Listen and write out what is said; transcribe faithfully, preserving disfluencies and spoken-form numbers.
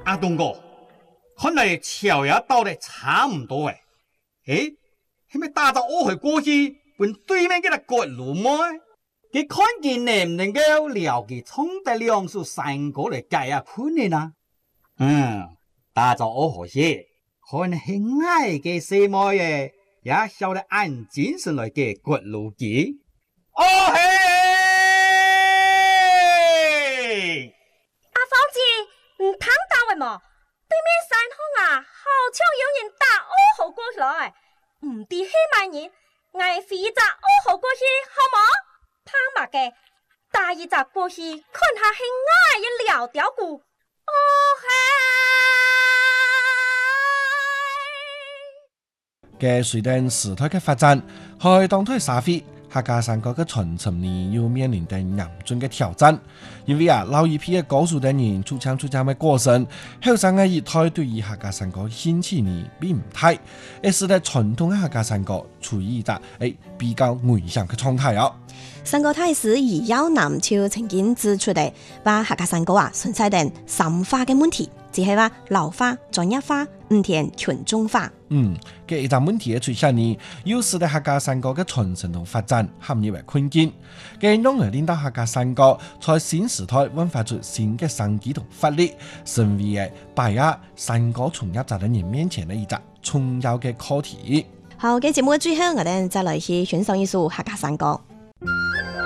阿東哥，看來橋也到得差唔多誒。誒，係咪打咗我去過去，本對面嘅個割路麼？佢看見能唔能夠了解衝得兩處山歌嚟解下困難啊？嗯，打咗我去先，看係矮嘅細妹嘅，也曉得按精神來嘅割路機。哦嘿！ 阿芳子，唔聽到嘅麼？對面山空啊，好像有人打我好過來，唔知係乜人，我飛一隻我好過去，好冇？怕乜嘅？帶一隻過去，看下係我一撩掉股。哦嘿！ 嘅隨着時代嘅發展，喺當代社會，客家山歌嘅傳承呢，要面臨到嚴峻嘅挑戰。因為啊，老一批嘅高數的人出槍出槍嘅過程，後生嘅一代對於客家山歌興趣呢並唔大，而使得傳統嘅客家山歌處於一個誒比較危險嘅狀態啊。 山歌大師余耀南就曾經指出嚟，話客家山歌啊存在定深化嘅問題，只係話老化、專業化、唔填群眾化。 嗯，嘅一個問題嘅出現呢，又使得客家山歌嘅傳承同發展陷入為困境。嘅讓人令到客家山歌在新時代煥發出新嘅生機同活力，成為嘅擺喺山歌從業者嘅人面前嘅一個重要嘅課題。 好嘅節目嘅最後，我哋再來去欣賞一首客家山歌。